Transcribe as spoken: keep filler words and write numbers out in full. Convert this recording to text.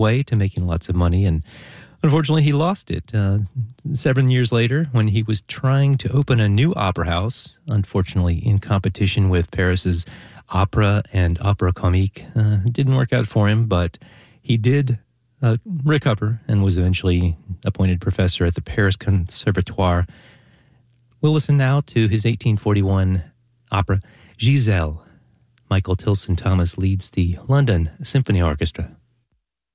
way to making lots of money, and unfortunately he lost it. Uh, seven years later, when he was trying to open a new opera house, unfortunately in competition with Paris's Opera and Opera Comique, uh, it didn't work out for him, but he did uh, recover and was eventually appointed professor at the Paris Conservatoire. We'll listen now to his eighteen forty-one opera, Giselle. Michael Tilson Thomas leads the London Symphony Orchestra.